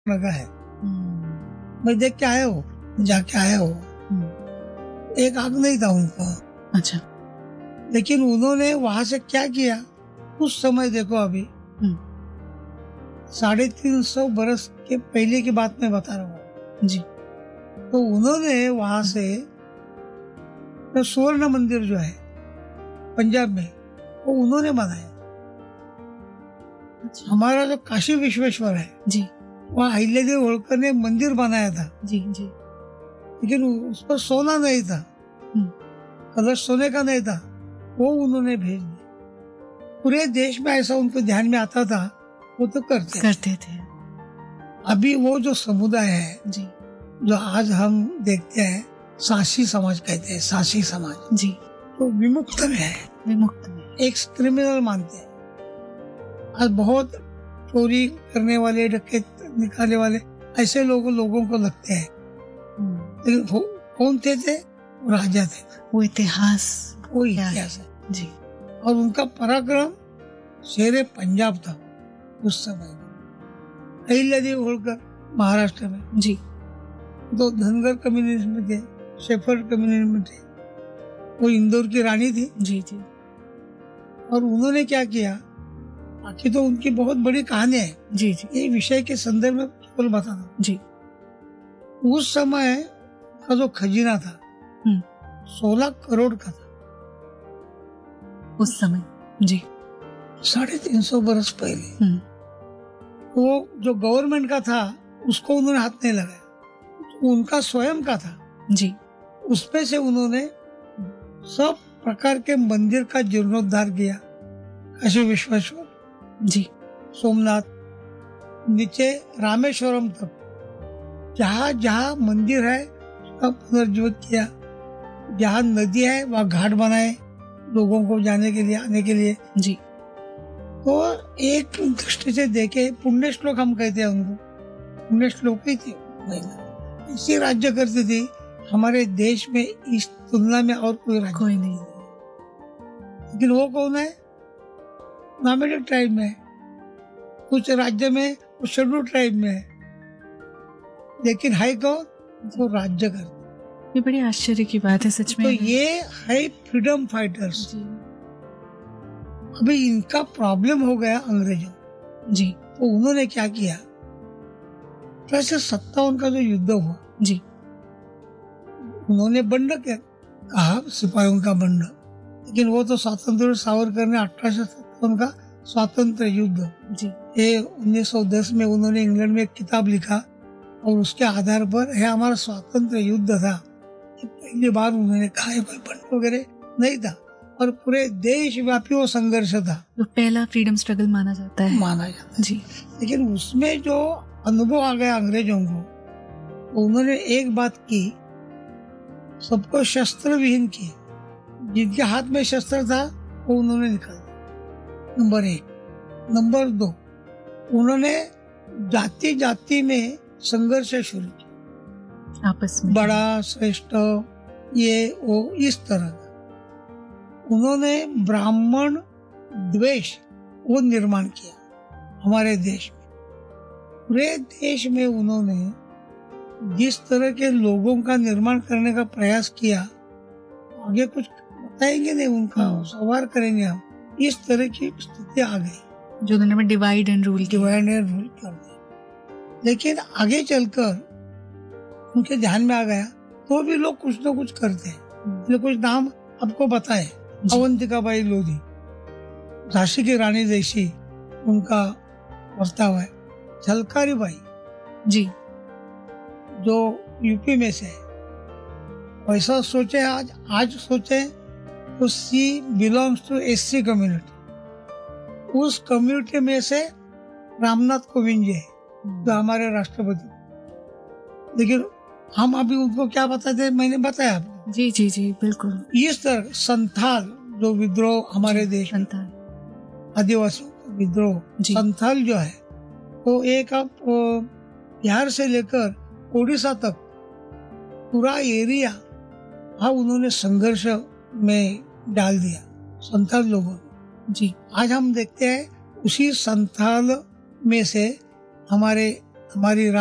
लगा है, मैं देख के आया हो, जाके आया हो। एक आग नहीं था उनको। अच्छा। लेकिन उन्होंने वहां से क्या किया उस समय, देखो अभी 350 बरस के पहले की बात मैं बता रहा हूँ जी। तो उन्होंने वहां से तो स्वर्ण मंदिर जो है पंजाब में, वो उन्होंने बनाया। अच्छा। हमारा जो काशी विश्वेश्वर है जी वहाँ अहिल्यादेवी होळकर ने मंदिर बनाया था, जी जी। लेकिन उस पर सोना नहीं था, कलश सोने का नहीं था, वो उन्होंने भेज दिया। पूरे देश में ऐसा उनको ध्यान में आता था, वो तो करते थे। अभी वो जो समुदाय है जी जो आज हम देखते हैं सासी समाज कहते हैं, सासी समाज जी, तो विमुक्त में है, विमुक्त में एक क्रिमिनल मानते हैं। आज बहुत चोरी करने वाले, डकैत निकालने वाले ऐसे लोगों को लगते हैं, लेकिन कौन थे? वो राजा थे, वो इतिहास है जी। और उनका पराक्रम शेरे पंजाब था उस समय। अहिल्यादेवी होळकर महाराष्ट्र में जी, तो धनगर कम्युनिटी में थे, शेफर्ड कम्युनिटी में थे, वो इंदौर की रानी थी। जी जी। और उन्होंने क्या किया, बाकी तो उनकी बहुत बड़ी कहानी है जी जी, ये विषय के संदर्भ में केवल बता रहा हूं। जी। उस समय का जो खजीना था 16 करोड़ का था उस समय। जी। 350 बरस पहले। वो जो गवर्नमेंट का था उसको उन्होंने हाथ नहीं लगाया, तो उनका स्वयं का था जी। उसमें से उन्होंने सब प्रकार के मंदिर का जीर्णोद्धार किया। काशी विश्वेश्वर, जी, सोमनाथ, नीचे रामेश्वरम तक जहाँ जहाँ मंदिर है उसका पुनर्जीवित किया। जहाँ नदी है वहाँ घाट बनाए लोगों को जाने के लिए, आने के लिए। जी। तो एक दृष्टि से देखे पुण्य श्लोक हम कहते हैं उनको, पुण्य श्लोक ही थी महिला, इसी राज्य करती थी। हमारे देश में इस तुलना में और कोई नहीं। लेकिन वो कौन है? नॉमिनेटेड ट्राइब में, कुछ राज्य में शेड्यूल ट्राइब में है, लेकिन हाई कौन? वो राज्य करते। ये बड़ी आश्चर्य की बात है सच में। तो ये है फ्रीडम फाइटर्स। अभी इनका प्रॉब्लम हो गया अंग्रेजों जी। तो उन्होंने क्या किया, 1857 का जो युद्ध हुआ जी, उन्होंने बंड कहा, सिपाहियों का बंड, लेकिन वो तो स्वातंत्र सावरकर ने 1857 का स्वातंत्र युद्ध जी, ये 1910 में उन्होंने इंग्लैंड में एक किताब लिखा और उसके आधार पर यह हमारा स्वातंत्र युद्ध था। पहली बार उन्होंने कहा है, कोई बंड वगैरह नहीं था और पूरे देश व्यापी वो संघर्ष था, तो पहला फ्रीडम स्ट्रगल माना जाता है जी। लेकिन उसमें जो अनुभव आ गया अंग्रेजों को, तो उन्होंने एक बात की, सबको शस्त्र विहीन किए, जिनके हाथ में शस्त्र था वो उन्होंने निकाल दिया, नंबर 1। नंबर 2, उन्होंने जाति जाति में संघर्ष शुरू किया, आपस में, बड़ा श्रेष्ठ ये वो इस तरह का। उन्होंने ब्राह्मण द्वेष वो निर्माण किया हमारे देश में। पूरे देश में उन्होंने जिस तरह के लोगों का निर्माण करने का प्रयास किया, आगे कुछ बताएंगे नहीं, उनका सवार करेंगे हम, इस तरह की स्थिति आ गई जो उन्होंने डिवाइड एंड रूल कर दिया। लेकिन आगे चलकर उनके ध्यान में आ गया तो भी लोग कुछ ना कुछ करते हैं। कुछ नाम आपको बताए, अवंतिकाबाई लोधी, झांसी की रानी जैसी उनका बर्ताव है। झलकारी बाई जी, जो यूपी में से है, वैसा सोचे आज सोचे तो सी बिलोंग्स टू एससी कम्युनिटी। उस कम्युनिटी में से रामनाथ कोविंद जी है जो हमारे राष्ट्रपति, लेकिन हम अभी उनको क्या बताते, मैंने बताया आपको। जी जी जी, बिल्कुल। इस तरह संथाल जो विद्रोह हमारे देश में, आदिवासियों का विद्रोह, संथाल जो है तो एक आप बिहार से लेकर ओडिशा तक पूरा एरिया हाँ उन्होंने संघर्ष में डाल दिया संथाल लोगों ने। जी, आज हम देखते हैं उसी संथाल में से हमारे हमारी